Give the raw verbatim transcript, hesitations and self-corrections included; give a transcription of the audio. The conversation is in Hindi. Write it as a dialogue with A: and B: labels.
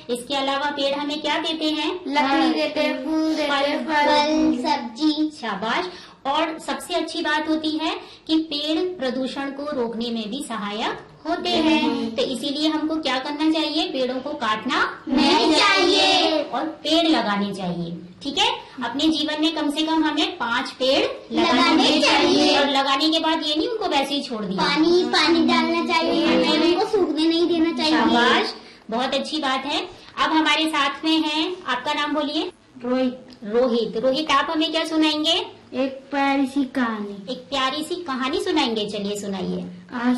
A: इसके अलावा पेड़ हमें क्या देते हैं?
B: लकड़ी देते हैं, फूल देते हैं, फल, सब्जी।
A: शाबाश। और सबसे अच्छी बात होती है कि पेड़ प्रदूषण को रोकने में भी सहायक होते हैं। तो इसीलिए हमको क्या करना चाहिए? पेड़ों को काटना
B: नहीं चाहिए
A: और पेड़ लगाने चाहिए। ठीक है, अपने जीवन में कम से कम हमें पांच पेड़ लगाने,
B: लगाने चाहिए।
A: और लगाने के बाद ये नहीं उनको वैसे ही छोड़ दिया,
B: पानी पानी डालना चाहिए, उनको सूखने नहीं देना चाहिए।
A: शाबाश, बहुत अच्छी बात है। अब हमारे साथ में है, आपका नाम बोलिए।
B: रोहित।
A: रोहित। रोहित, आप हमें क्या सुनाएंगे?
B: एक प्यारी सी कहानी।
A: एक प्यारी सी कहानी सुनाएंगे। चलिए सुनाइए।
B: आज